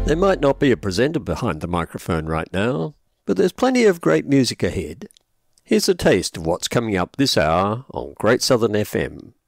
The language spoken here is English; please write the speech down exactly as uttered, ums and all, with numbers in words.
There might not be a presenter behind the microphone right now, but there's plenty of great music ahead. Here's a taste of what's coming up this hour on Great Southern F M.